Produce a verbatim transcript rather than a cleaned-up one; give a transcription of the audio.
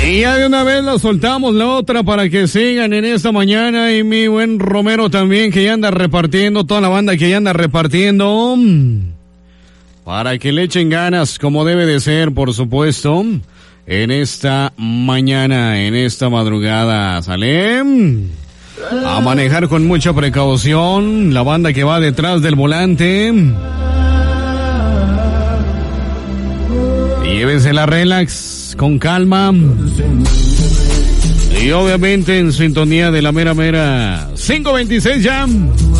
Y ya de una vez la soltamos la otra para que sigan en esta mañana. Y mi buen Romero también, que ya anda repartiendo, toda la banda que ya anda repartiendo. Para que le echen ganas como debe de ser, por supuesto. En esta mañana, en esta madrugada, ¿sale? A manejar con mucha precaución. La banda que va detrás del volante. Llévensela relax, con calma. Y obviamente en sintonía de la mera mera cinco veintiséis ya.